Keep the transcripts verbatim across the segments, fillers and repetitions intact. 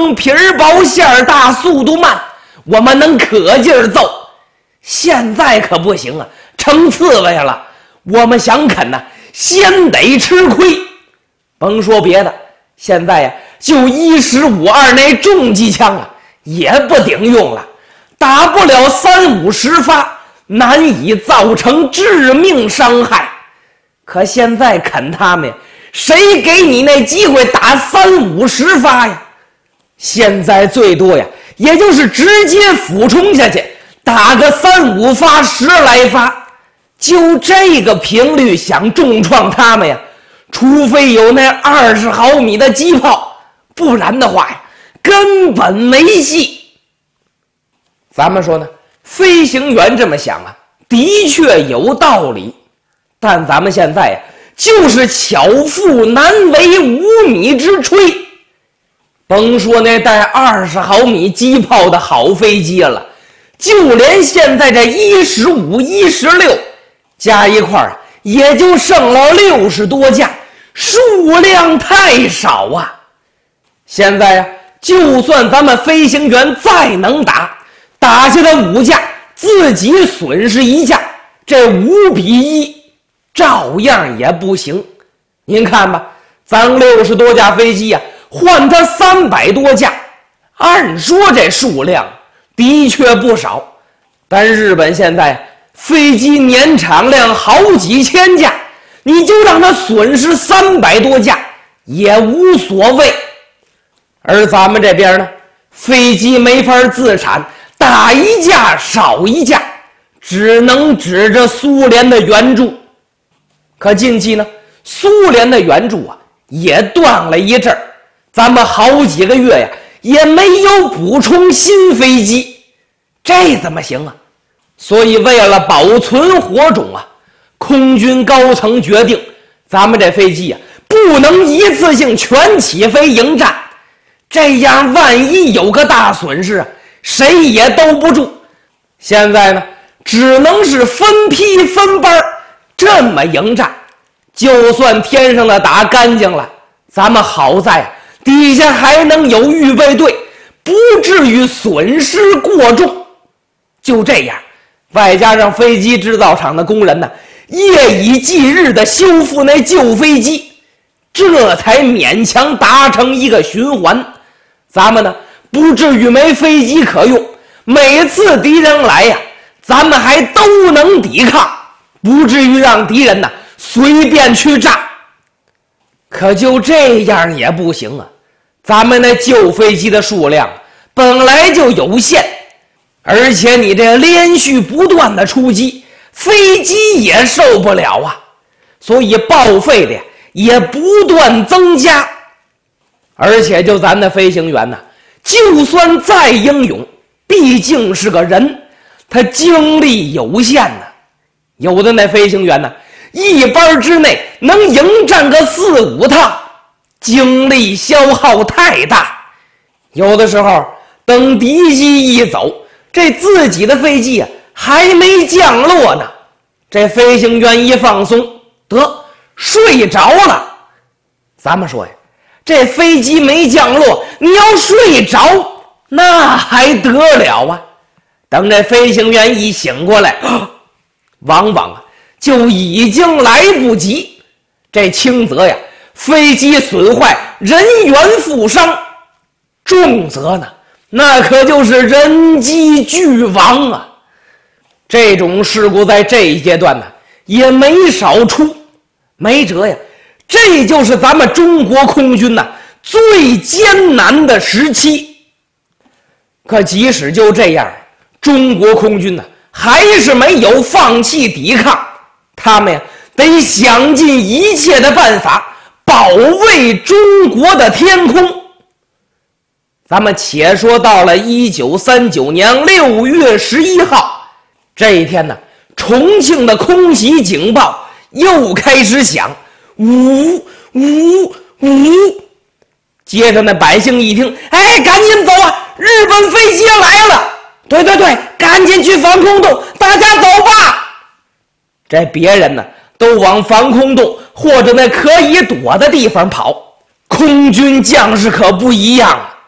能皮儿薄馅儿大，速度慢，我们能可劲儿揍。现在可不行啊，成刺猬了，我们想啃呢、啊，先得吃亏。甭说别的，现在呀、啊，就一十五二那重机枪啊，也不顶用了，打不了三五十发，难以造成致命伤害。可现在啃他们呀，谁给你那机会打三五十发呀？现在最多呀，也就是直接俯冲下去，打个三五发、十来发。就这个频率想重创他们呀，除非有那二十毫米的机炮，不然的话呀，根本没戏。咱们说呢，飞行员这么想啊，的确有道理。但咱们现在呀，就是巧妇难为无米之炊。甭说那带二十毫米机炮的好飞机了，就连现在这一十五、一十六加一块儿，也就剩了六十多架，数量太少啊！现在呀，就算咱们飞行员再能打，打下来五架，自己损失一架，这五比一。照样也不行。您看吧，咱六十多架飞机呀、啊，换它三百多架，按说这数量的确不少，但日本现在飞机年产量好几千架，你就让它损失三百多架也无所谓。而咱们这边呢，飞机没法自产，打一架少一架，只能指着苏联的援助。可近期呢，苏联的援助啊也断了一阵儿，咱们好几个月呀也没有补充新飞机，这怎么行啊？所以为了保存火种啊，空军高层决定，咱们这飞机啊不能一次性全起飞迎战，这样万一有个大损失啊，谁也兜不住。现在呢，只能是分批分班这么迎战。就算天上的打干净了，咱们好在啊底下还能有预备队，不至于损失过重。就这样，外加上飞机制造厂的工人呢，夜以继日的修复那旧飞机，这才勉强达成一个循环。咱们呢，不至于没飞机可用，每次敌人来呀，咱们还都能抵抗，不至于让敌人呢随便去炸。可就这样也不行啊，咱们那旧飞机的数量本来就有限，而且你这连续不断的出击，飞机也受不了啊，所以报废的也不断增加。而且就咱的飞行员呢，就算再英勇，毕竟是个人，他精力有限呢。有的那飞行员呢，一班之内能迎战个四五趟，精力消耗太大。有的时候等敌机一走，这自己的飞机啊还没降落呢，这飞行员一放松，得睡着了。咱们说呀，这飞机没降落，你要睡着那还得了啊？等这飞行员一醒过来，往往啊就已经来不及。这轻则呀飞机损坏，人员负伤；重则呢那可就是人机俱亡啊。这种事故在这一阶段呢也没少出，没辙呀，这就是咱们中国空军呐最艰难的时期。可即使就这样，中国空军呢还是没有放弃抵抗，他们呀得想尽一切的办法保卫中国的天空。咱们且说到了一九三九年六月十一号这一天呢，重庆的空袭警报又开始响，呜呜呜。接着那百姓一听，哎，赶紧走啊，日本飞机来了！对对对，赶紧去防空洞，大家走吧。这别人呢都往防空洞或者那可以躲的地方跑，空军将士可不一样啊，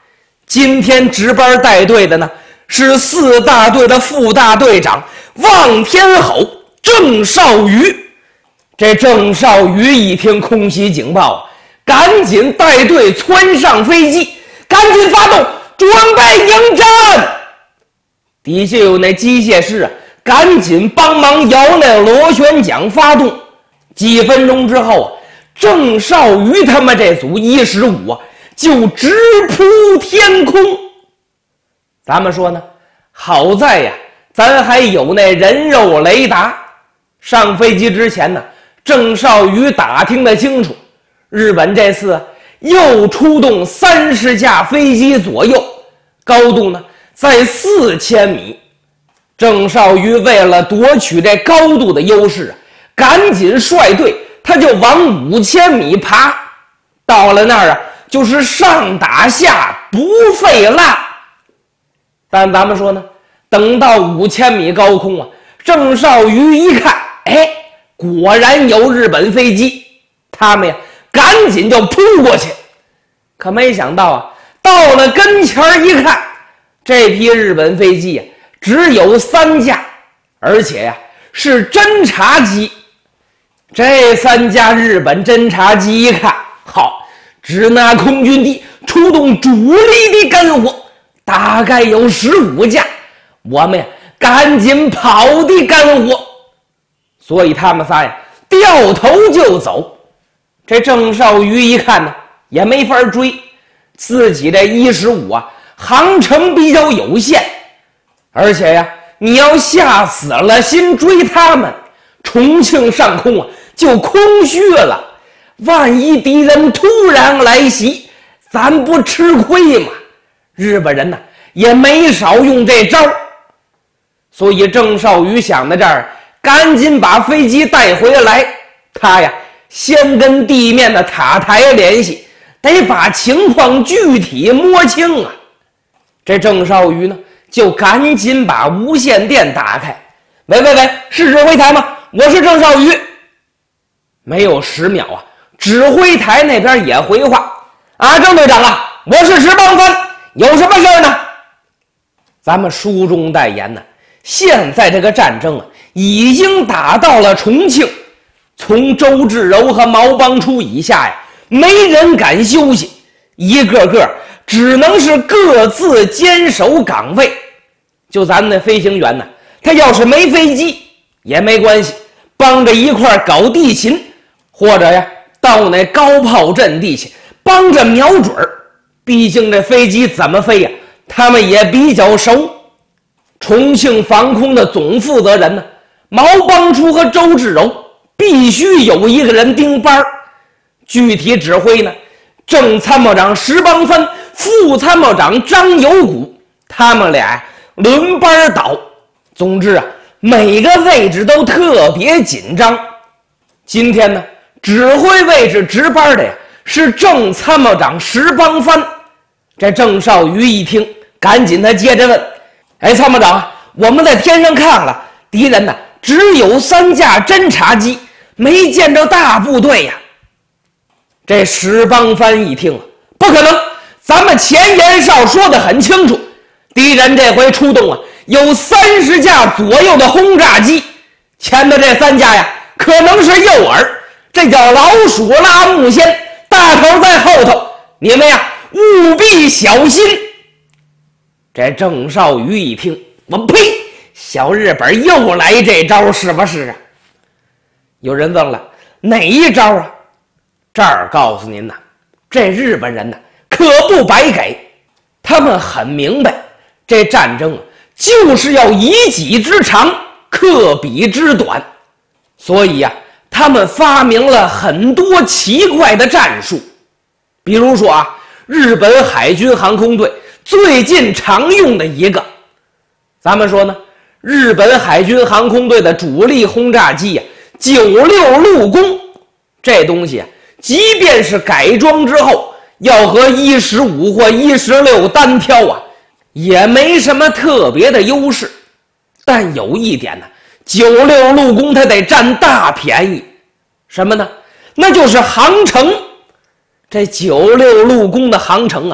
今天值班带队的呢是四大队的副大队长望天吼郑少瑜。这郑少瑜一听空袭警报，赶紧带队窜上飞机，赶紧发动，准备迎战。底下有那机械师啊，赶紧帮忙摇那螺旋桨发动。几分钟之后啊，郑少瑜他们这组一十五啊就直扑天空。咱们说呢，好在呀咱还有那人肉雷达。上飞机之前呢，郑少瑜打听得清楚，日本这次又出动三十架飞机左右，高度呢在四千米。郑少瑜为了夺取这高度的优势，赶紧率队，他就往五千米爬。到了那儿啊，就是上打下不费蜡。但咱们说呢，等到五千米高空啊，郑少瑜一看，哎，果然有日本飞机，他们呀赶紧就扑过去。可没想到啊，到了跟前一看，这批日本飞机呀只有三架，而且呀是侦察机。这三架日本侦察机一看，好，支那空军地出动主力的跟火，大概有十五架，我们呀赶紧跑的干活。所以他们仨呀掉头就走。这郑少瑜一看呢，也没法追，自己这一十五啊航程比较有限，而且呀你要下死了心追他们，重庆上空啊就空虚了，万一敌人突然来袭，咱不吃亏吗？日本人呢也没少用这招。所以郑少瑜想到这儿，赶紧把飞机带回来。他呀先跟地面的塔台联系，得把情况具体摸清啊。这郑少瑜呢就赶紧把无线电打开，喂喂喂，是指挥台吗？我是郑少瑜。没有十秒啊，指挥台那边也回话，啊，郑队长啊，我是石邦帆，有什么事儿呢？咱们书中代言呢，现在这个战争啊已经打到了重庆，从周至柔和毛邦初以下呀，没人敢休息，一个个只能是各自坚守岗位。就咱们那飞行员呢，他要是没飞机也没关系，帮着一块搞地勤，或者呀到那高炮阵地去帮着瞄准儿。毕竟这飞机怎么飞呀，他们也比较熟。重庆防空的总负责人呢，毛邦初和周至柔必须有一个人盯班，具体指挥呢，正参谋长石邦帆、副参谋长张有谷，他们俩轮班倒。总之啊，每个位置都特别紧张。今天呢，指挥位置值班的呀是正参谋长石邦帆。这郑少瑜一听，赶紧他接着问，哎，参谋长，我们在天上看了，敌人呢只有三架侦察机，没见着大部队呀。这石邦帆一听，不可能，咱们前言少说得很清楚，敌人这回出动啊有三十架左右的轰炸机，前面这三架呀可能是诱饵，这叫老鼠拉木线，大头在后头，你们呀务必小心。这郑少瑜一听，我呸，小日本又来这招是不是啊？有人问了，哪一招啊？这儿告诉您呐，这日本人呢可不白给，他们很明白，这战争啊就是要以己之长克彼之短，所以呀、啊，他们发明了很多奇怪的战术。比如说啊，日本海军航空队最近常用的一个，咱们说呢，日本海军航空队的主力轰炸机呀、啊，九六陆攻，这东西啊，即便是改装之后，要和一十五或一十六单挑啊，也没什么特别的优势。但有一点呢，九六陆攻它得占大便宜，什么呢？那就是航程。这九六陆攻的航程啊，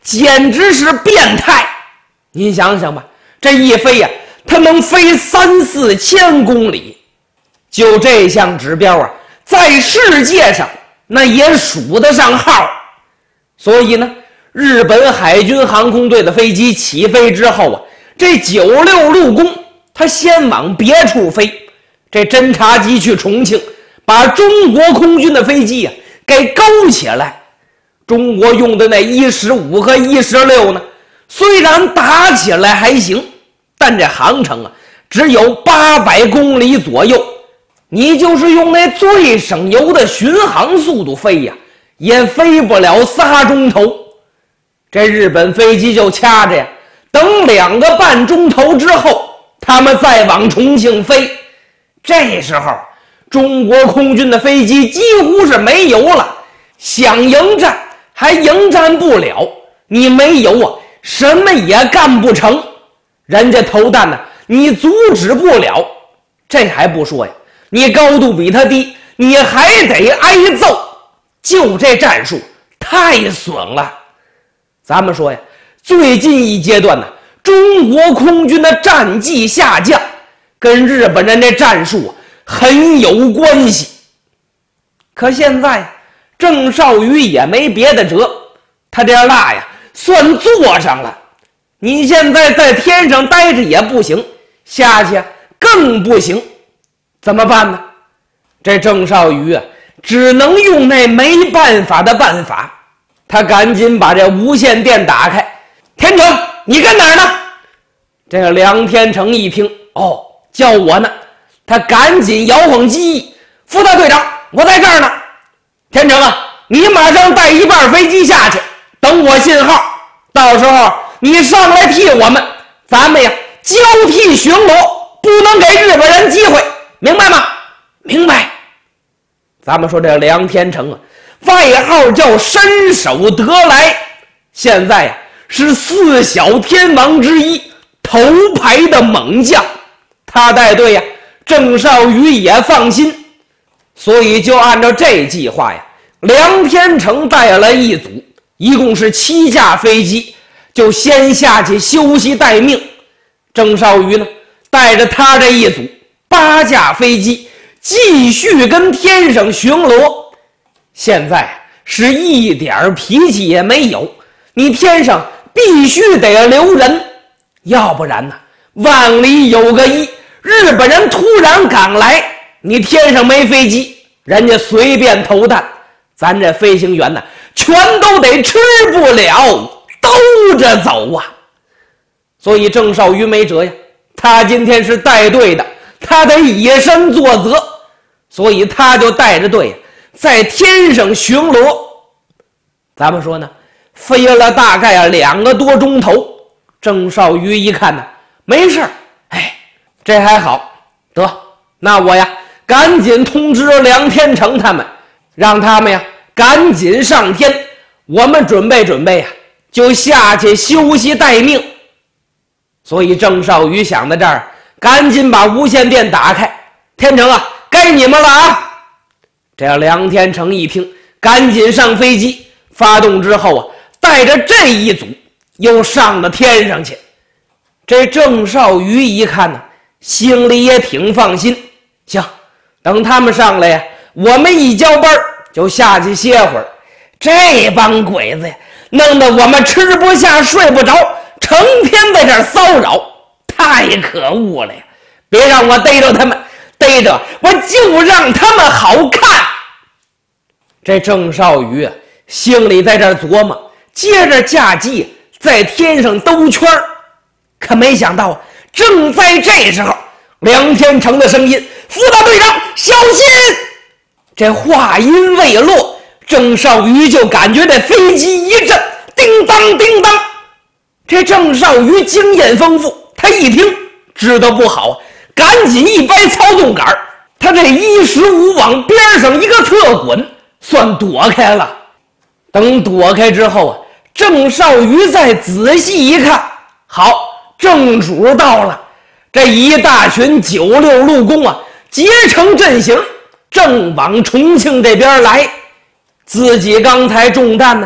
简直是变态。您想想吧，这一飞呀、啊，它能飞三四千公里，就这项指标啊，在世界上那也数得上号。所以呢，日本海军航空队的飞机起飞之后啊，这九六陆攻它先往别处飞，这侦察机去重庆，把中国空军的飞机啊给勾起来。中国用的那一十五和一十六呢，虽然打起来还行，但这航程啊只有八百公里左右，你就是用那最省油的巡航速度飞呀，也飞不了仨钟头。这日本飞机就掐着呀，等两个半钟头之后，他们再往重庆飞。这时候中国空军的飞机几乎是没油了，想迎战还迎战不了，你没油啊，什么也干不成。人家投弹呢，你阻止不了。这还不说呀，你高度比他低，你还得挨揍。就这战术太损了。咱们说呀，最近一阶段呢，中国空军的战绩下降，跟日本人的战术很有关系。可现在郑少瑜也没别的辙，他这蜡呀算做上了。你现在在天上待着也不行，下去更不行，怎么办呢？这郑少瑜啊，只能用那没办法的办法。他赶紧把这无线电打开，天成，你跟哪儿呢？这个梁天成一听，哦，叫我呢。他赶紧摇晃机翼，副大队长，我在这儿呢。天成啊，你马上带一半飞机下去，等我信号，到时候你上来替我们，咱们呀交替巡逻，不能给日本人机会，明白吗？明白。咱们说这梁天成啊，外号叫身手得来，现在呀是四小天王之一，头牌的猛将。他带队呀，郑少瑜也放心，所以就按照这计划呀，梁天成带了一组，一共是七架飞机，就先下去休息待命。郑少瑜呢，带着他这一组八架飞机继续跟天上巡逻。现在是一点脾气也没有，你天上必须得留人，要不然呢，万里有个一，日本人突然赶来，你天上没飞机，人家随便投弹，咱这飞行员呢全都得吃不了，兜着走啊。所以郑少瑜没辙呀，他今天是带队的，他得以身作则，所以他就带着队在天上巡逻。咱们说呢，飞了大概两个多钟头，郑少瑜一看呢，没事，哎，这还好，得，那我呀赶紧通知梁天成他们，让他们呀赶紧上天，我们准备准备呀，就下去休息待命。所以郑少瑜想到这儿，赶紧把无线电打开，天成啊，该你们了啊！这要梁天成一听，赶紧上飞机，发动之后啊，带着这一组又上了天上去。这郑少瑜一看呢，心里也挺放心，行，等他们上来呀，我们一交班就下去歇会儿。这帮鬼子呀，弄得我们吃不下睡不着，成天在这儿骚扰，太可恶了呀！别让我逮着他们，逮着我就让他们好看。这郑少瑜啊，心里在这儿琢磨，接着驾机在天上兜圈，可没想到啊，正在这时候，梁天成的声音：“副大队长，小心！”这话音未落，郑少瑜就感觉这飞机一震，叮当叮当。这郑少瑜经验丰富，他一听知道不好，赶紧一掰操纵杆，他这一十五往边上一个侧滚，算躲开了。等躲开之后啊，郑少瑜再仔细一看，好，正主到了，这一大群九六陆攻啊，结成阵型，正往重庆这边来。自己刚才中弹呢，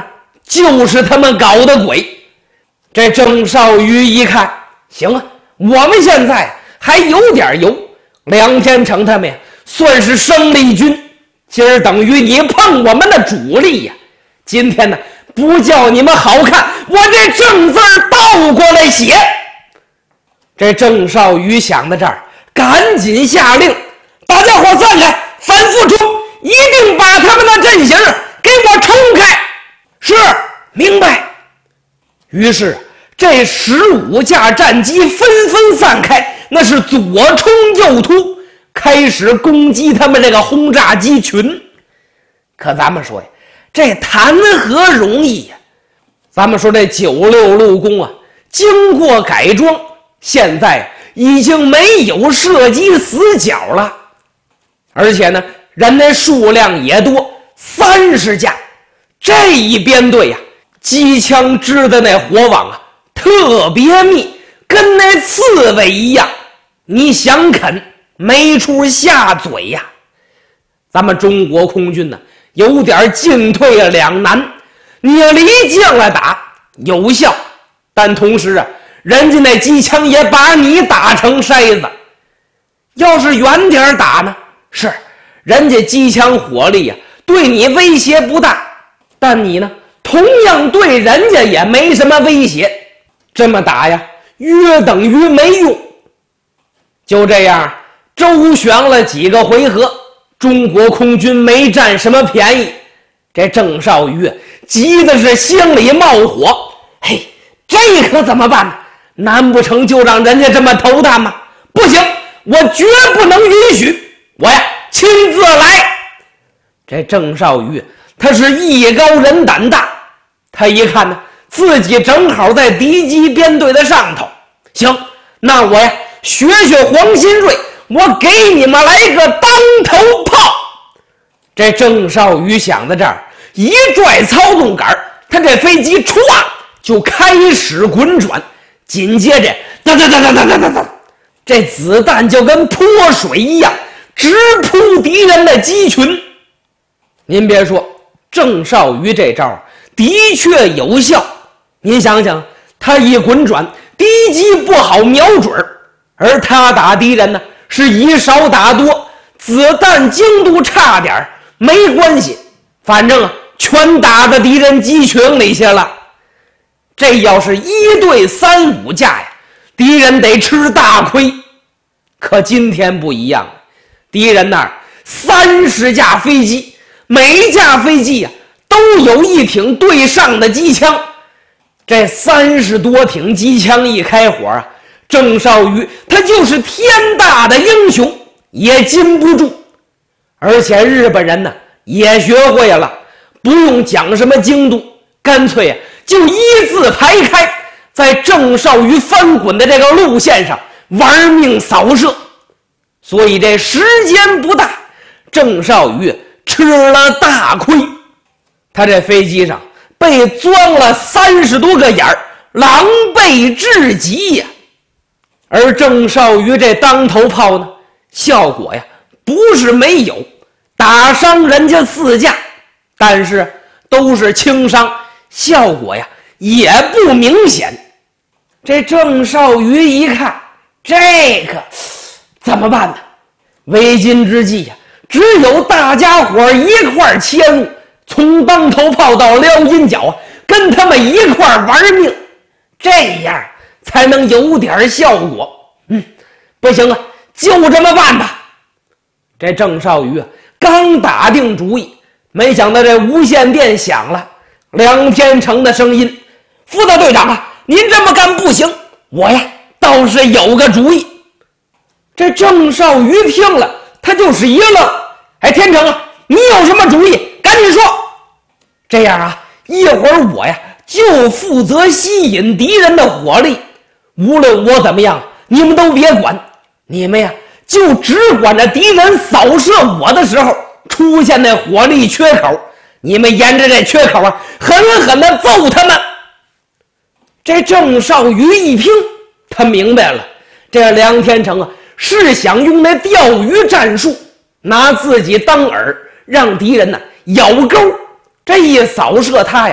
就是他们搞的鬼。这郑少瑜一看，行啊，我们现在还有点油，梁天成他们呀算是生力军，今儿等于你碰我们的主力呀、啊。今天呢，不叫你们好看，我这正字倒过来写。这郑少瑜想到这儿，赶紧下令，大家伙散开，反复冲，一定把他们的阵型给我冲开。是，明白。于是这十五架战机纷纷散开，那是左冲右突，开始攻击他们这个轰炸机群。可咱们说呀，这谈何容易呀！咱们说这九六路攻啊，经过改装，现在已经没有射击死角了，而且呢，人的数量也多，三十架。这一编队呀、啊，机枪支的那火网啊，特别密，跟那刺猬一样，你想啃没处下嘴呀。咱们中国空军呢，有点进退两难，你离将来打有效，但同时啊，人家那机枪也把你打成筛子。要是远点打呢，是人家机枪火力啊，对你威胁不大，但你呢，同样对人家也没什么威胁。这么打呀，约等于没用。就这样周旋了几个回合，中国空军没占什么便宜。这郑少瑜急的是心里冒火，嘿，这可怎么办呢？难不成就让人家这么头大吗？不行，我绝不能允许，我呀亲自来。这郑少瑜他是艺高人胆大，他一看呢，自己正好在敌机编队的上头，行，那我呀学学黄新瑞，我给你们来个当头炮。这郑少瑜想到这儿，一拽操纵杆，他这飞机唰就开始滚转，紧接着哒哒哒哒哒哒哒哒，这子弹就跟泼水一样直扑敌人的机群。您别说，郑少瑜这招的确有效。您想想，他一滚转，敌机不好瞄准，而他打敌人呢是以少打多，子弹精度差点没关系，反正啊全打到敌人机群里去了。这要是一对三五架呀，敌人得吃大亏。可今天不一样，敌人那儿三十架飞机，每架飞机呀、啊、都有一挺对上的机枪。这三十多挺机枪一开火啊，郑少瑜他就是天大的英雄也禁不住。而且日本人呢也学会了，不用讲什么精度，干脆啊就一字排开，在郑少瑜翻滚的这个路线上玩命扫射。所以这时间不大，郑少瑜吃了大亏。他这飞机上被钻了三十多个眼儿，狼狈至极呀。而郑少瑜这当头炮呢，效果呀不是没有，打伤人家四架，但是都是轻伤，效果呀也不明显。这郑少瑜一看，这个怎么办呢？为今之计呀，只有大家伙一块切入，从当头炮到撩阴脚啊，跟他们一块玩命，这样才能有点效果。嗯，不行啊，就这么办吧。这郑少瑜啊，刚打定主意，没想到这无线电响了，梁天成的声音：“副大队长啊，您这么干不行，我呀倒是有个主意。”这郑少瑜听了，他就是一愣：“哎，天成啊，你有什么主意？赶紧说！这样啊，一会儿我呀就负责吸引敌人的火力，无论我怎么样，你们都别管，你们呀就只管着敌人扫射我的时候出现那火力缺口，你们沿着这缺口啊狠狠地揍他们。”这郑少瑜一听，他明白了，这梁天成啊是想用那钓鱼战术，拿自己当饵，让敌人呢、啊、咬钩，这一扫射他呀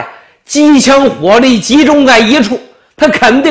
机枪火力集中在一处，他肯定